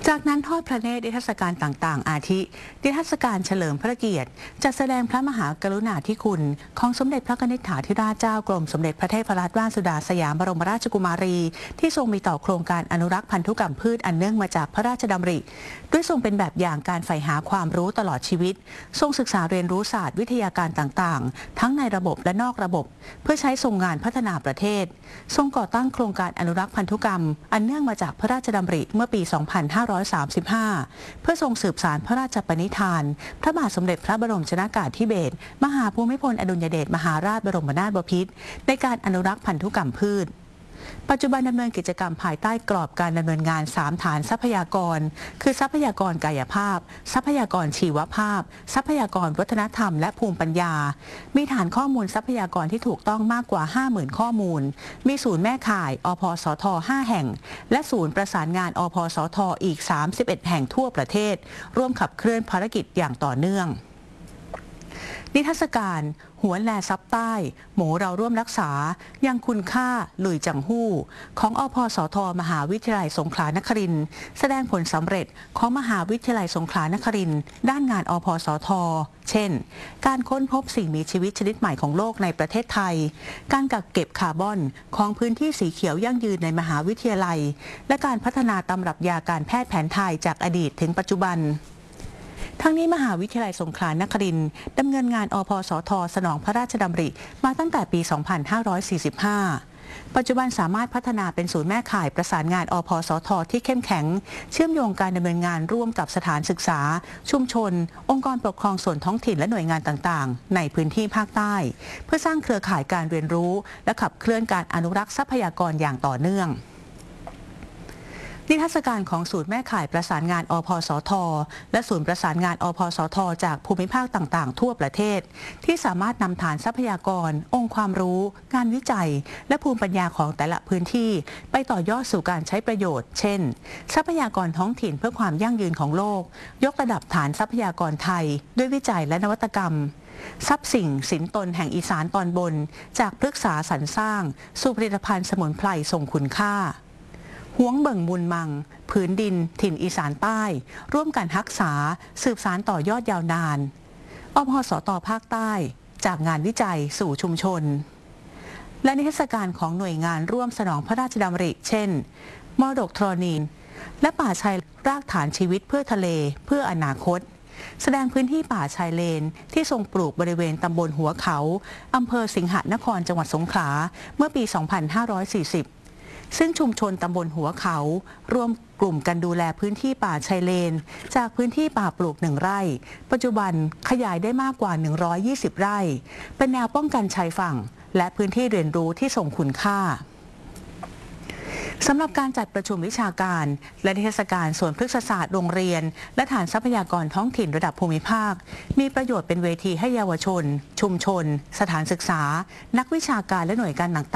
จากนั้นทอดพระเนตรนิทรรศการต่างๆอาทินิทรรศการเฉลิมพระเกียรติจัดแสดงพระมหากรุณาธิคุณของสมเด็จพระนิธิถาธิราชเจ้ากรมสมเด็จพระเทพรัตนราชสุดาสยามบรมราชกุมารีที่ทรงมีต่อโครงการอนุรักษ์พันธุกรรมพืชอันเนื่องมาจากพระราชดำริด้วยทรงเป็นแบบอย่างการใฝ่หาความรู้ตลอดชีวิตทรงศึกษาเรียนรู้ศาสตร์วิทยาการต่างๆทั้งในระบบและนอกระบบเพื่อใช้ทรงงานพัฒนาประเทศทรงก่อตั้งโครงการอนุรักษ์พันธุกรรมอันเนื่องมาจากพระราชดำริเมื่อปี 2535 เพื่อทรงสืบสานพระราชปณิธานพระบาทสมเด็จพระบรมชนกาธิเบศรมหาภูมิพลอดุลยเดชมหาราชบรมนาถบพิตรในการอนุรักษ์พันธุกรรมพืชปัจจุบันดำเนินกิจกรรมภายใต้กรอบการดำเนินงาน3ฐานทรัพยากรคือทรัพยากรกายภาพทรัพยากรชีวภาพทรัพยากรวัฒนธรรมและภูมิปัญญามีฐานข้อมูลทรัพยากรที่ถูกต้องมากกว่า 50,000 ข้อมูลมีศูนย์แม่ข่ายอพสท5 แห่งและศูนย์ประสานงานอพสทอีก31 แห่งทั่วประเทศร่วมขับเคลื่อนภารกิจอย่างต่อเนื่องนิทรรศการหัวแลซับใต้หมูเราร่วมรักษายังคุณค่าหลุยจังหู้ของอพสทมหาวิทยาลัยสงขลานครินทร์แสดงผลสำเร็จของมหาวิทยาลัยสงขลานครินทร์ด้านงานอพสทเช่นการค้นพบสิ่งมีชีวิตชนิดใหม่ของโลกในประเทศไทยการกักเก็บคาร์บอนของพื้นที่สีเขียวยั่งยืนในมหาวิทยาลัยและการพัฒนาตำรับยาการแพทย์แผนไทยจากอดีตถึงปัจจุบันทั้งนี้มหาวิทยาลัยสงขลานครินทร์ดำเนินงานอพสทสนองพระราชดำริมาตั้งแต่ปี 2545 ปัจจุบันสามารถพัฒนาเป็นศูนย์แม่ข่ายประสานงานอพสทที่เข้มแข็งเชื่อมโยงการดำเนินงานร่วมกับสถานศึกษาชุมชนองค์กรปกครองส่วนท้องถิ่นและหน่วยงานต่างๆในพื้นที่ภาคใต้เพื่อสร้างเครือข่ายการเรียนรู้และขับเคลื่อนการอนุรักษ์ทรัพยากรอย่างต่อเนื่องนิทรรศการของศูนย์แม่ข่ายประสานงานอพสทและศูนย์ประสานงานอพสทจากภูมิภาคต่างๆทั่วประเทศที่สามารถนำฐานทรัพยากรองค์ความรู้งานวิจัยและภูมิปัญญาของแต่ละพื้นที่ไปต่อยอดสู่การใช้ประโยชน์เช่นทรัพยากรท้องถิ่นเพื่อความยั่งยืนของโลกยกระดับฐานทรัพยากรไทยด้วยวิจัยและนวัตกรรมทรัพย์สิ่งสินตนแห่งอีสานตอนบนจากพฤกษาสรรสร้างสู่ผลิตภัณฑ์สมุนไพรทรงคุณค่าหวงเบิ่งบุญมังผืนดินถิ่นอีสานใต้ร่วมกันรักษาสืบสานต่อยอดยาวนานอพสตภาคใต้จากงานวิจัยสู่ชุมชนและนิทรรศการของหน่วยงานร่วมสนองพระราชดำริเช่นมรดกธรณีและป่าชายรากฐานชีวิตเพื่อทะเลเพื่ออนาคตแสดงพื้นที่ป่าชายเลนที่ทรงปลูกบริเวณตำบลหัวเขาอำเภอสิงหนครจังหวัดสงขลาเมื่อปี 2540ซึ่งชุมชนตำบลหัวเขาร่วมกลุ่มกันดูแลพื้นที่ป่าชายเลนจากพื้นที่ป่าปลูก1 ไร่ปัจจุบันขยายได้มากกว่า120 ไร่เป็นแนวป้องกันชายฝั่งและพื้นที่เรียนรู้ที่ทรงคุณค่าสำหรับการจัดประชุมวิชาการและนิทรรศการสวนพฤกษศาสตร์โรงเรียนและฐานทรัพยากรท้องถิ่นระดับภูมิภาคมีประโยชน์เป็นเวทีให้เยาวชนชุมชนสถานศึกษานักวิชาการและหน่วยงานต่างๆ